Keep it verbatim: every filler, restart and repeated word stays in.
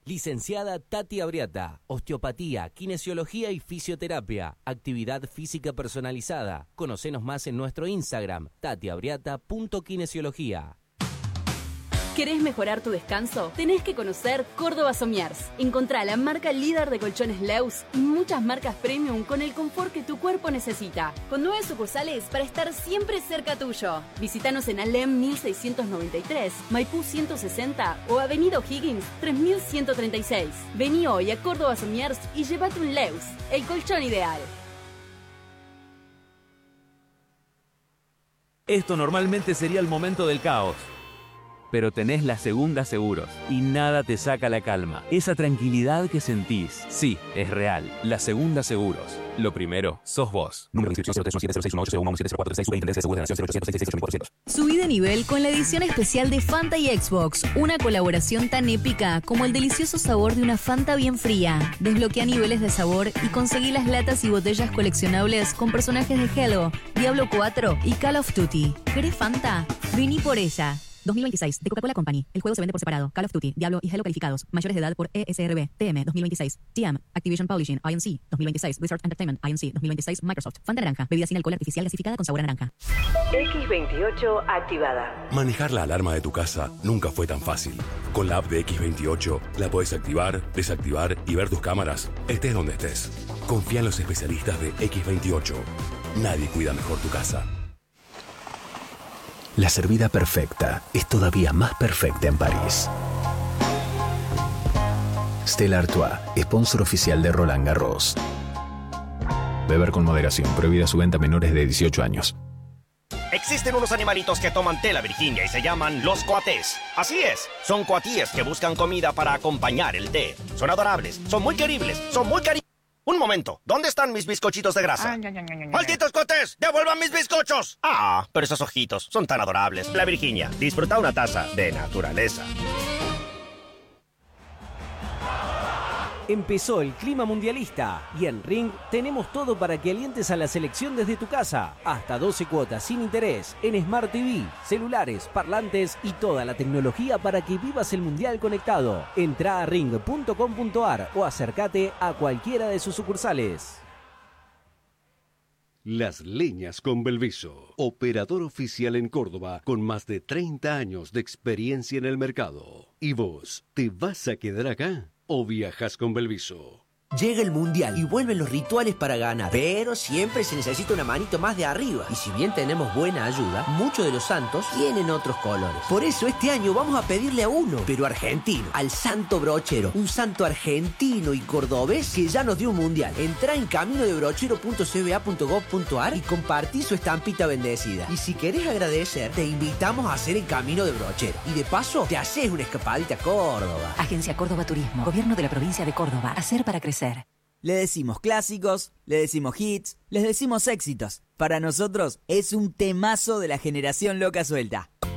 Licenciada Tati Abriata, osteopatía, kinesiología y fisioterapia, actividad física personalizada. Conocenos más en nuestro Instagram, tatiabriata punto kinesiología. ¿Querés mejorar tu descanso? Tenés que conocer Córdoba Somiers. Encontrá la marca líder de colchones Leus y muchas marcas premium con el confort que tu cuerpo necesita. Con nueve sucursales para estar siempre cerca tuyo. Visítanos en Alem mil seiscientos noventa y tres, Maipú ciento sesenta o Avenida O'Higgins tres mil ciento treinta y seis. Vení hoy a Córdoba Somiers y llévate un Leus, el colchón ideal. Esto normalmente sería el momento del caos. Pero tenés la Segunda Seguros y nada te saca la calma. Esa tranquilidad que sentís, sí, es real. La Segunda Seguros. Lo primero, sos vos. Número de inscripción cero tres uno siete cero seis uno ocho cero uno siete cero cuatro seis. Superintendencia de Seguros de la Nación cero ochocientos seiscientos sesenta y seis cuatrocientos. Subí de nivel con la edición especial de Fanta y Xbox. Una colaboración tan épica como el delicioso sabor de una Fanta bien fría. Desbloquea niveles de sabor y conseguí las latas y botellas coleccionables con personajes de Halo, Diablo cuatro y Call of Duty. ¿Querés Fanta? Vení por ella. dos mil veintiséis, de Coca-Cola Company. El juego se vende por separado. Call of Duty, Diablo y Halo calificados. Mayores de edad por E S R B, T M dos mil veintiséis. T M, Activision Publishing, I N C dos mil veintiséis. Blizzard Entertainment, I N C dos mil veintiséis. Microsoft, Fanta naranja. Bebida sin alcohol artificial gasificada con sabor a naranja. X veintiocho activada. Manejar la alarma de tu casa nunca fue tan fácil. Con la app de X veintiocho la podés activar, desactivar y ver tus cámaras, estés donde estés. Confía en los especialistas de X veintiocho. Nadie cuida mejor tu casa. La servida perfecta es todavía más perfecta en París. Stella Artois, sponsor oficial de Roland Garros. Beber con moderación, prohibida su venta a menores de dieciocho años. Existen unos animalitos que toman té la Virginia y se llaman los coatés. Así es, son coatíes que buscan comida para acompañar el té. Son adorables, son muy queribles, son muy cari... Un momento, ¿dónde están mis bizcochitos de grasa? ¡Malditos coatés! ¡Devuelvan mis bizcochos! Ah, pero esos ojitos son tan adorables. La Virginia, disfruta una taza de naturaleza. Empezó el clima mundialista y en Ring tenemos todo para que alientes a la selección desde tu casa. Hasta doce cuotas sin interés en Smart T V, celulares, parlantes y toda la tecnología para que vivas el mundial conectado. Entrá a ring punto com punto ar o acércate a cualquiera de sus sucursales. Las Leñas con Belviso, operador oficial en Córdoba con más de treinta años de experiencia en el mercado. ¿Y vos, te vas a quedar acá o viajas con Belviso? Llega el Mundial y vuelven los rituales para ganar, pero siempre se necesita una manito más de arriba. Y si bien tenemos buena ayuda, muchos de los santos tienen otros colores. Por eso este año vamos a pedirle a uno, pero argentino, al Santo Brochero, un santo argentino y cordobés que ya nos dio un Mundial. Entrá en camino de brochero punto c b a punto gov punto ar y compartí su estampita bendecida. Y si querés agradecer, te invitamos a hacer el Camino de Brochero. Y de paso, te haces una escapadita a Córdoba. Agencia Córdoba Turismo, Gobierno de la Provincia de Córdoba. Hacer para crecer. Le decimos clásicos, le decimos hits, les decimos éxitos. Para nosotros es un temazo de la generación loca suelta.